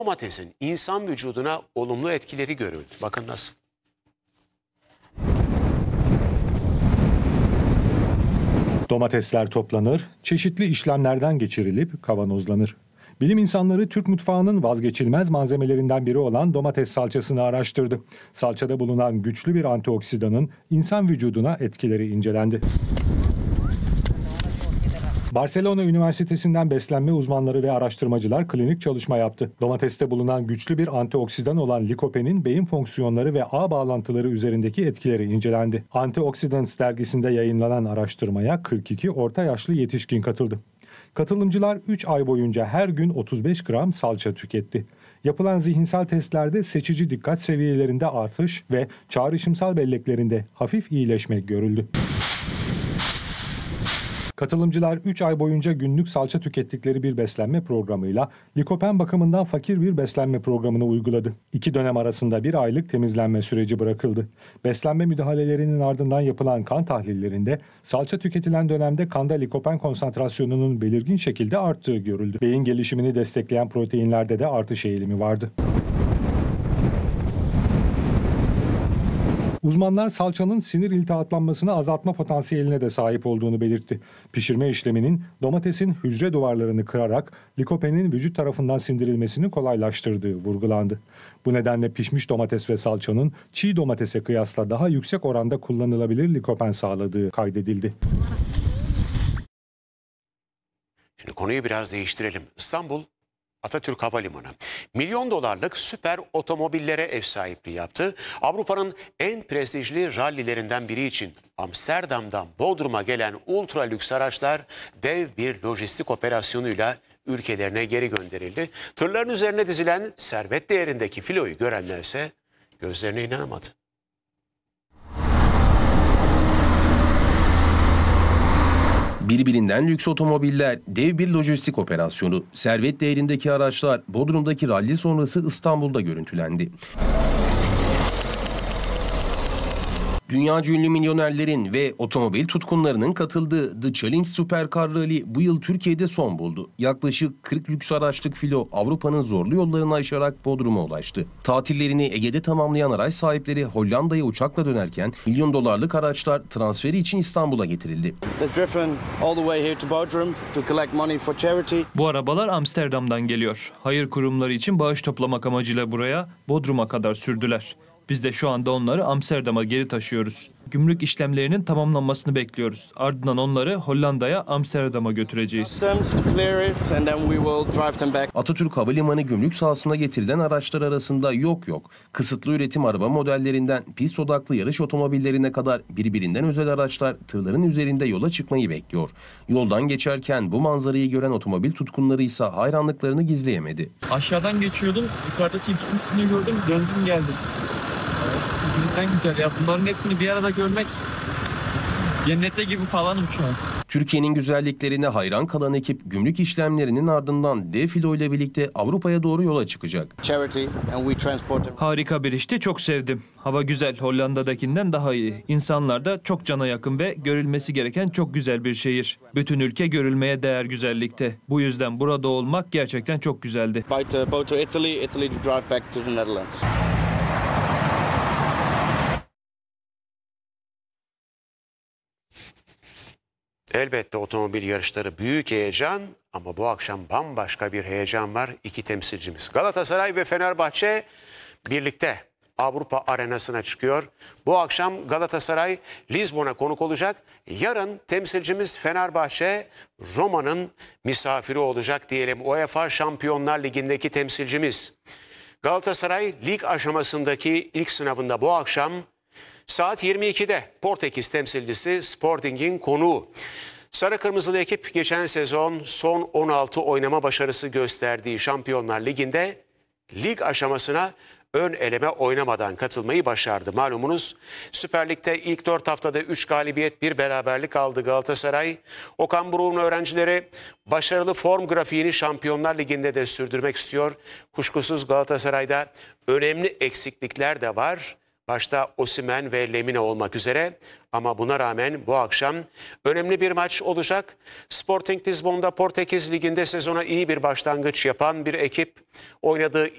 Domatesin insan vücuduna olumlu etkileri görüldü. Bakın nasıl. Domatesler toplanır, çeşitli işlemlerden geçirilip kavanozlanır. Bilim insanları Türk mutfağının vazgeçilmez malzemelerinden biri olan domates salçasını araştırdı. Salçada bulunan güçlü bir antioksidanın insan vücuduna etkileri incelendi. Barcelona Üniversitesi'nden beslenme uzmanları ve araştırmacılar klinik çalışma yaptı. Domateste bulunan güçlü bir antioksidan olan likopenin beyin fonksiyonları ve ağ bağlantıları üzerindeki etkileri incelendi. Antioxidants dergisinde yayınlanan araştırmaya 42 orta yaşlı yetişkin katıldı. Katılımcılar 3 ay boyunca her gün 35 gram salça tüketti. Yapılan zihinsel testlerde seçici dikkat seviyelerinde artış ve çağrışımsal belleklerinde hafif iyileşme görüldü. Katılımcılar 3 ay boyunca günlük salça tükettikleri bir beslenme programıyla likopen bakımından fakir bir beslenme programını uyguladı. 2 dönem arasında 1 aylık temizlenme süreci bırakıldı. Beslenme müdahalelerinin ardından yapılan kan tahlillerinde salça tüketilen dönemde kanda likopen konsantrasyonunun belirgin şekilde arttığı görüldü. Beyin gelişimini destekleyen proteinlerde de artış eğilimi vardı. Uzmanlar salçanın sinir iltihaplanmasını azaltma potansiyeline de sahip olduğunu belirtti. Pişirme işleminin domatesin hücre duvarlarını kırarak likopenin vücut tarafından sindirilmesini kolaylaştırdığı vurgulandı. Bu nedenle pişmiş domates ve salçanın çiğ domatese kıyasla daha yüksek oranda kullanılabilir likopen sağladığı kaydedildi. Şimdi konuyu biraz değiştirelim. İstanbul Atatürk Havalimanı milyon dolarlık süper otomobillere ev sahipliği yaptı. Avrupa'nın en prestijli rallilerinden biri için Amsterdam'dan Bodrum'a gelen ultra lüks araçlar dev bir lojistik operasyonuyla ülkelerine geri gönderildi. Tırların üzerine dizilen servet değerindeki filoyu görenlerse gözlerine inanamadı. Birbirinden lüks otomobiller, dev bir lojistik operasyonu, servet değerindeki araçlar Bodrum'daki ralli sonrası İstanbul'da görüntülendi. Dünyaca ünlü milyonerlerin ve otomobil tutkunlarının katıldığı The Challenge Supercar Rally bu yıl Türkiye'de son buldu. Yaklaşık 40 lüks araçlık filo Avrupa'nın zorlu yollarını aşarak Bodrum'a ulaştı. Tatillerini Ege'de tamamlayan araç sahipleri Hollanda'ya uçakla dönerken milyon dolarlık araçlar transferi için İstanbul'a getirildi. Bu arabalar Amsterdam'dan geliyor. Hayır kurumları için bağış toplamak amacıyla buraya Bodrum'a kadar sürdüler. Biz de şu anda onları Amsterdam'a geri taşıyoruz. Gümrük işlemlerinin tamamlanmasını bekliyoruz. Ardından onları Hollanda'ya, Amsterdam'a götüreceğiz. Atatürk Havalimanı gümrük sahasına getirilen araçlar arasında yok, kısıtlı üretim araba modellerinden pist odaklı yarış otomobillerine kadar birbirinden özel araçlar tırların üzerinde yola çıkmayı bekliyor. Yoldan geçerken bu manzarayı gören otomobil tutkunları ise hayranlıklarını gizleyemedi. Aşağıdan geçiyordum, yukarıda çekilmişini gördüm, döndüm geldim. Birbirinden güzel ya. Bunların hepsini bir arada görmek cennette gibi falanım şu an. Türkiye'nin güzelliklerine hayran kalan ekip gümrük işlemlerinin ardından dev filo ile birlikte Avrupa'ya doğru yola çıkacak. Harika bir işti, çok sevdim. Hava güzel, Hollanda'dakinden daha iyi. İnsanlar da çok cana yakın ve görülmesi gereken çok güzel bir şehir. Bütün ülke görülmeye değer güzellikte. Bu yüzden burada olmak gerçekten çok güzeldi. Elbette otomobil yarışları büyük heyecan ama bu akşam bambaşka bir heyecan var. İki temsilcimiz Galatasaray ve Fenerbahçe birlikte Avrupa arenasına çıkıyor. Bu akşam Galatasaray Lizbon'a konuk olacak. Yarın temsilcimiz Fenerbahçe Roma'nın misafiri olacak diyelim. UEFA Şampiyonlar Ligi'ndeki temsilcimiz. Galatasaray lig aşamasındaki ilk sınavında bu akşam saat 22'de Portekiz temsilcisi Sporting'in konuğu. Sarı Kırmızılı ekip geçen sezon son 16 oynama başarısı gösterdiği Şampiyonlar Ligi'nde lig aşamasına ön eleme oynamadan katılmayı başardı. Malumunuz Süper Lig'de ilk 4 haftada 3 galibiyet 1 beraberlik aldı Galatasaray. Okan Buruk'un öğrencileri başarılı form grafiğini Şampiyonlar Ligi'nde de sürdürmek istiyor. Kuşkusuz Galatasaray'da önemli eksiklikler de var. Başta Osimhen ve Lemina olmak üzere ama buna rağmen bu akşam önemli bir maç olacak. Sporting Lizbon'da Portekiz Ligi'nde sezona iyi bir başlangıç yapan bir ekip oynadığı